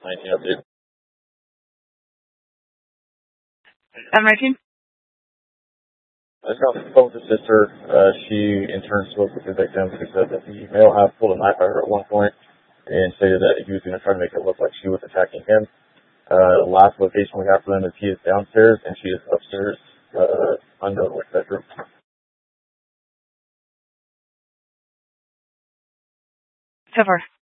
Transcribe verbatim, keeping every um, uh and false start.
nineteen update. I'm nineteen? I just got off the phone with the sister. Uh, she, in turn, spoke with the victim, who said that the male half pulled a knife at her at one point and stated that he was going to try to make it look like she was attacking him. Uh, the last location we have for them is he is downstairs and she is upstairs, uh, unknown which bedroom. So far.